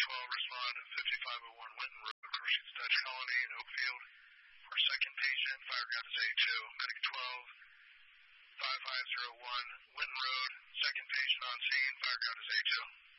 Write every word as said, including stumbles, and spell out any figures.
twelve, respond to fifty-five oh one Winton Road, Crushing's Dutch Colony in Oakfield. For second patient, fire count is A two. Medic twelve, five five oh one Winton Road, second patient on scene, fire count is A two.